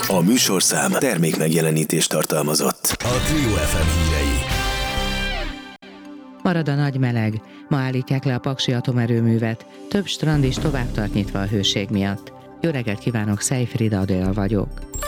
A műsorszám termék megjelenítést tartalmazott. A Trio FM hírei. Marad a nagy meleg. Ma állítják le a paksi atomerőművet. Több strand is tovább tart nyitva a hőség miatt. Jó reggelt kívánok, Szejfrida Adél vagyok.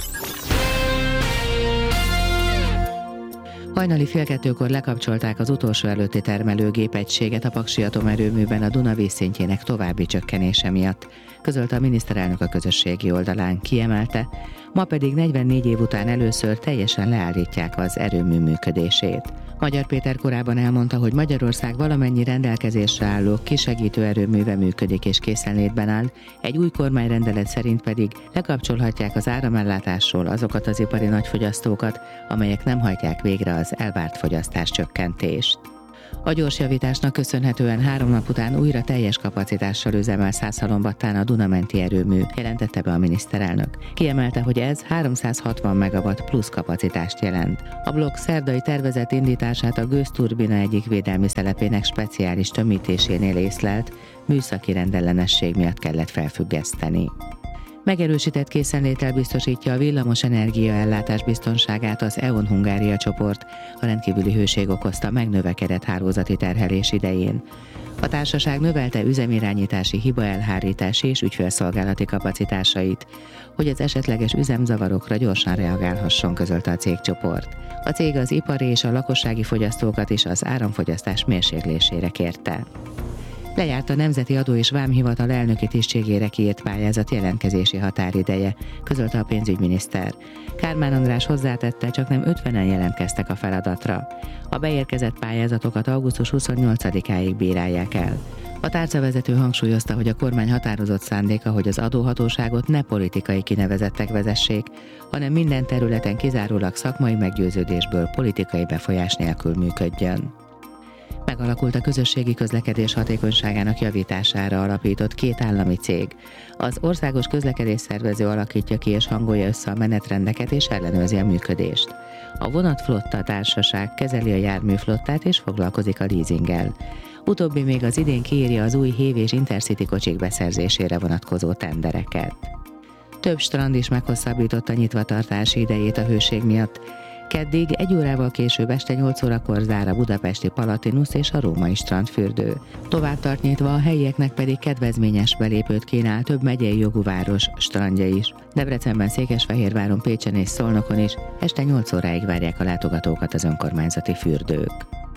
Hajnali 1:30 lekapcsolták az utolsó előtti termelőgépegységet a paksi atomerőműben a Duna vízszintjének további csökkenése miatt, közölte a miniszterelnök a közösségi oldalán, kiemelte, ma pedig 44 év után először teljesen leállítják az erőmű működését. Magyar Péter korábban elmondta, hogy Magyarország valamennyi rendelkezésre álló kisegítő erőműve működik és készenlétben áll, egy új kormányrendelet szerint pedig lekapcsolhatják az áramellátásról azokat az ipari nagyfogyasztókat, amelyek nem hajtják végre az elvárt fogyasztás csökkentést. A gyorsjavításnak köszönhetően 3 nap után újra teljes kapacitással üzemel Szászhalombattán a Duna-menti erőmű, jelentette be a miniszterelnök. Kiemelte, hogy ez 360 megawatt plusz kapacitást jelent. A blokk szerdai tervezett indítását a gőzturbina egyik védelmi szelepének speciális tömítésénél észlelt, műszaki rendellenesség miatt kellett felfüggeszteni. Megerősített készenléttel biztosítja a villamos energiaellátás biztonságát az E.ON Hungária csoport, a rendkívüli hőség okozta megnövekedett hálózati terhelés idején. A társaság növelte üzemirányítási, hibaelhárítási és ügyfélszolgálati kapacitásait, hogy az esetleges üzemzavarokra gyorsan reagálhasson, közölte a cégcsoport. A cég az ipari és a lakossági fogyasztókat is az áramfogyasztás mérséklésére kérte. Lejárt a Nemzeti Adó és Vámhivatal elnöki tisztségére kiírt pályázat jelentkezési határideje, közölte a pénzügyminiszter. Kármán András hozzátette, csaknem 50-en jelentkeztek a feladatra. A beérkezett pályázatokat augusztus 28-áig bírálják el. A tárcavezető hangsúlyozta, hogy a kormány határozott szándéka, hogy az adóhatóságot ne politikai kinevezettek vezessék, hanem minden területen kizárólag szakmai meggyőződésből politikai befolyás nélkül működjön. Megalakult a közösségi közlekedés hatékonyságának javítására alapított 2 állami cég. Az Országos Közlekedésszervező alakítja ki és hangolja össze a menetrendeket és ellenőrzi a működést. A Vonatflotta Társaság kezeli a járműflottát és foglalkozik a leasinggel. Utóbbi még az idén kiírja az új Hév és Intercity kocsik beszerzésére vonatkozó tendereket. Több strand is meghosszabbította nyitvatartási idejét a hőség miatt. Keddig 1 órával később este 8 órakor zár a budapesti Palatinus és a római strandfürdő. Tovább tart nyitva, a helyieknek pedig kedvezményes belépőt kínál több megyei jogú város strandja is. Debrecenben, Székesfehérváron, Pécsen és Szolnokon is este 8 óráig várják a látogatókat az önkormányzati fürdők.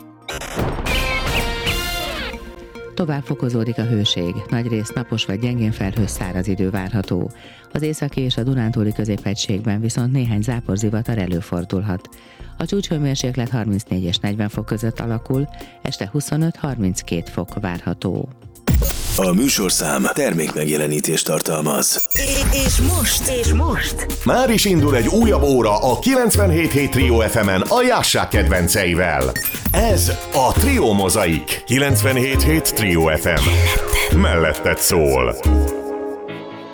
Tovább fokozódik a hőség, nagyrészt napos vagy gyengén felhős száraz idő várható. Az északi és a dunántúli középhegységben viszont néhány záporzivatar előfordulhat. A csúcshőmérséklet 34 és 40 fok között alakul, este 25-32 fok várható. A műsorszám termék megjelenítést tartalmaz. És most? Már is indul egy újabb óra a 97.7 Trio FM-en a Jássák kedvenceivel. Ez a Trio Mozaik. 97.7 Trio FM. Melletted szól.